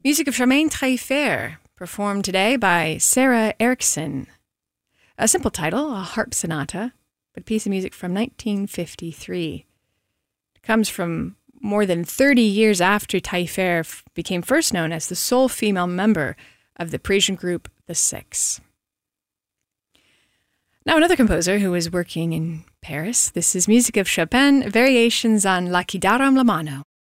Music of Charmaine Taillefer, performed today by Sarah Erickson. A simple title, a harp sonata, but a piece of music from 1953. It comes from more than 30 years after Taillefer became first known as the sole female member of the Parisian group The Six. Now another composer who was working in Paris. This is music of Chopin, Variations on Lacidaram la Mano.